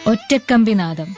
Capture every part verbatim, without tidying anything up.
ഒറ്റക്കമ്പിനാദം.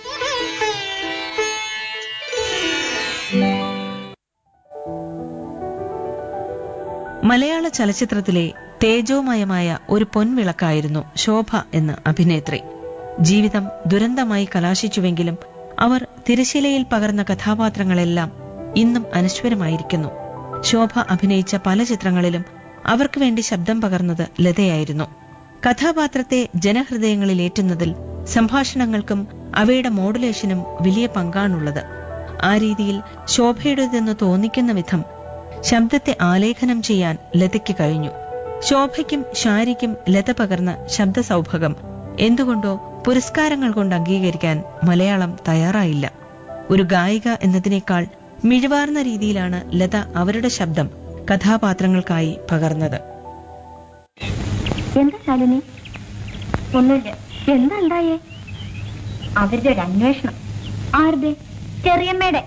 മലയാള ചലച്ചിത്രത്തിലെ തേജോമയമായ ഒരു പൊൻവിളക്കായിരുന്നു ശോഭ എന്ന അഭിനേത്രി. ജീവിതം ദുരന്തമായി കലാശിച്ചുവെങ്കിലും അവർ തിരശീലയിൽ പകർന്ന കഥാപാത്രങ്ങളെല്ലാം ഇന്നും അനശ്വരമായിരിക്കുന്നു. ശോഭ അഭിനയിച്ച പല ചിത്രങ്ങളിലും അവർക്ക് വേണ്ടി ശബ്ദം പകർന്നത് ലതയായിരുന്നു. കഥാപാത്രത്തെ ജനഹൃദയങ്ങളിലേറ്റുന്നതിൽ സംഭാഷണങ്ങൾക്കും അവയുടെ മോഡുലേഷനും വലിയ പങ്കാണുള്ളത്. ആ രീതിയിൽ ശോഭയുടേതെന്ന് തോന്നിക്കുന്ന വിധം ശബ്ദത്തെ ആലേഖനം ചെയ്യാൻ ലതയ്ക്ക് കഴിഞ്ഞു. ശോഭയ്ക്കും ഷാരിക്കും ലത പകർന്ന ശബ്ദ സൗഭഗം എന്തുകൊണ്ടോ പുരസ്കാരങ്ങൾ കൊണ്ട് അംഗീകരിക്കാൻ മലയാളം തയ്യാറായില്ല. ഒരു ഗായിക എന്നതിനേക്കാൾ മിഴിവാർന്ന രീതിയിലാണ് ലത അവരുടെ ശബ്ദം കഥാപാത്രങ്ങൾക്കായി പകർന്നത്. എന്താ ശാലിനി? ഒന്നുമില്ല. എന്താ ഉണ്ടായേ? അവരുടെ ഒരു അന്വേഷണം. ആരുടെ? ചെറിയമ്മയുടെ.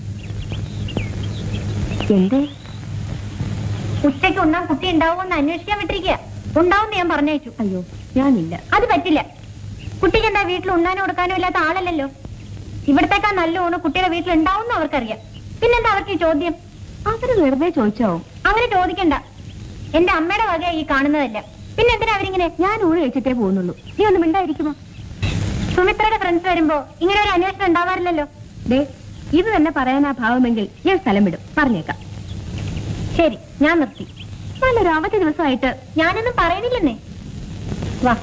എന്തേ? ഉച്ചയ്ക്ക് ഉണ്ണാൻ കുട്ടി ഉണ്ടാവുമെന്ന് അന്വേഷിക്കാൻ വിട്ടിരിക്കുക. ഉണ്ടാവും ഞാൻ പറഞ്ഞയച്ചു. അയ്യോ, ഞാനില്ല. അത് പറ്റില്ല. കുട്ടിക്ക് എന്താ വീട്ടിൽ ഉണ്ണാനും കൊടുക്കാനും ഇല്ലാത്ത ആളല്ലല്ലോ. ഇവിടത്തേക്കാ നല്ല ഊണ് കുട്ടിയുടെ വീട്ടിൽ ഉണ്ടാവും അവർക്കറിയാം. പിന്നെന്താ അവർക്ക് ഈ ചോദ്യം? അവര് വെറുതെ ചോദിച്ചാവും. അങ്ങനെ ചോദിക്കണ്ട. എന്റെ അമ്മയുടെ വക ഈ കാണുന്നതല്ല. പിന്നെന്തിനാ അവരിങ്ങനെ? ഞാൻ ഊണ് കഴിച്ചിട്ടേ പോകുന്നുള്ളൂ. നീ ഒന്നും മിണ്ടായിരിക്കുമോ? സുമിത്രയുടെ ഫ്രണ്ട്സ് വരുമ്പോ ഇങ്ങനെ ഒരു അന്വേഷണം ഉണ്ടാവാറില്ലല്ലോ. ദേ, ഇത് തന്നെ പറയാനാ ഭാവമെങ്കിൽ ഞാൻ സ്ഥലം വിടും. പറഞ്ഞേക്കാം. ശരി, ഞാൻ നിർത്തി. നല്ലൊരു അവധി ദിവസമായിട്ട് ഞാനൊന്നും പറയണില്ലെന്നേ. വാ.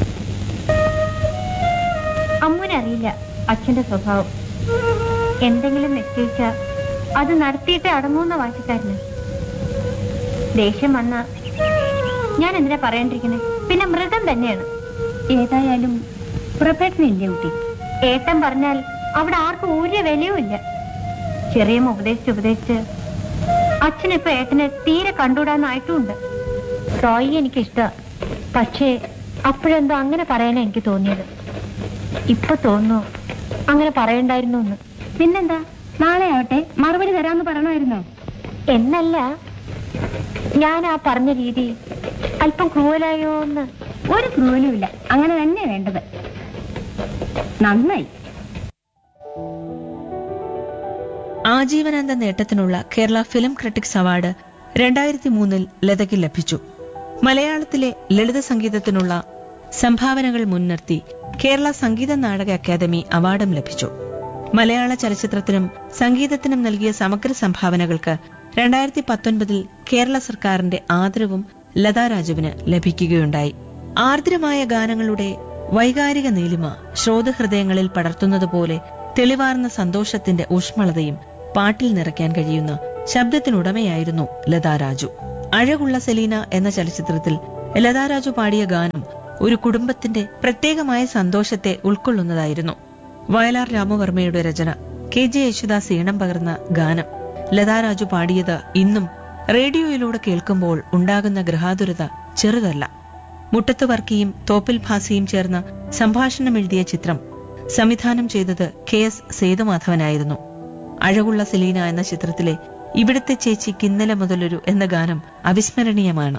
അമ്മൂനറിയില്ല അച്ഛന്റെ സ്വഭാവം. എന്തെങ്കിലും നിശ്ചയിച്ച അത് നടത്തിയിട്ട് അടങ്ങുന്ന വാശിക്കാരന്. ദേഷ്യം വന്ന ഞാൻ എന്തിനാ പറയാണ്ടിരിക്കുന്നത്? പിന്നെ മൃഗം തന്നെയാണ്. ഏതായാലും പ്രൊഫഷനില്ലേ കുട്ടി? ഏട്ടൻ പറഞ്ഞാൽ അവിടെ ആർക്കും ഒരു വിലയും ഇല്ല. ചെറിയമ്മ ഉപദേശിച്ച് ഉപദേശിച്ച് അച്ഛനിപ്പോ ഏട്ടനെ തീരെ കണ്ടുകൂടാന്നായിട്ടുമുണ്ട്. റോയി എനിക്കിഷ്ട. പക്ഷേ അപ്പോഴെന്തോ അങ്ങനെ പറയാനാ എനിക്ക് തോന്നിയത്. ഇപ്പൊ തോന്നുന്നു അങ്ങനെ പറയണ്ടായിരുന്നു എന്ന്. പിന്നെന്താ, നാളെ ആവട്ടെ മറുപടി തരാന്ന് പറയണമായിരുന്നോ? എന്നല്ല, ഞാൻ ആ പറഞ്ഞ രീതി അല്പം ക്രൂവലായോ എന്ന്. ഒരു ക്രൂവലുമില്ല. അങ്ങനെ തന്നെ വേണ്ടത്. നന്നായി. ആജീവനാന്ത നേട്ടത്തിനുള്ള കേരള ഫിലിം ക്രിട്ടിക്സ് അവാർഡ് രണ്ടായിരത്തി മൂന്നിൽ ലതയ്ക്ക് ലഭിച്ചു. മലയാളത്തിലെ ലളിത സംഗീതത്തിനുള്ള സംഭാവനകൾ മുൻനിർത്തി കേരള സംഗീത നാടക അക്കാദമി അവാർഡും ലഭിച്ചു. മലയാള ചലച്ചിത്രത്തിനും സംഗീതത്തിനും നൽകിയ സമഗ്ര സംഭാവനകൾക്ക് രണ്ടായിരത്തി പത്തൊൻപതിൽ കേരള സർക്കാരിന്റെ ആദരവും ലതാ രാജുവിന് ലഭിക്കുകയുണ്ടായി. ആർദ്രമായ ഗാനങ്ങളുടെ വൈകാരിക നീലിമ ശ്രോതഹൃദയങ്ങളിൽ പടർത്തുന്നതുപോലെ തെളിവാർന്ന സന്തോഷത്തിന്റെ ഊഷ്മളതയും പാട്ടിൽ നിറയ്ക്കാൻ കഴിയുന്ന ശബ്ദത്തിനുടമയായിരുന്നു ലതാ രാജു. അഴകുള്ള സെലീന എന്ന ചലച്ചിത്രത്തിൽ ലതാ രാജു പാടിയ ഗാനം ഒരു കുടുംബത്തിന്റെ പ്രത്യേകമായ സന്തോഷത്തെ ഉൾക്കൊള്ളുന്നതായിരുന്നു. വയലാർ രാമവർമ്മയുടെ രചന, കെ ജെ യേശുദാസ് ഈണം പകർന്ന ഗാനം ലതാ രാജു പാടിയത് ഇന്നും റേഡിയോയിലൂടെ കേൾക്കുമ്പോൾ ഉണ്ടാകുന്ന ഗൃഹാതുരത ചെറുതല്ല. മുട്ടത്ത് വർക്കിയും തോപ്പിൽ ഭാസിയും ചേർന്ന് സംഭാഷണം എഴുതിയ ചിത്രം സംവിധാനം ചെയ്തത് കെ എസ് സേതുമാധവനായിരുന്നു. അഴകുള്ള സെലീന എന്ന ചിത്രത്തിലെ ഇവിടത്തെ ചേച്ചി കിന്നല മുതലൊരു എന്ന ഗാനം അവിസ്മരണീയമാണ്.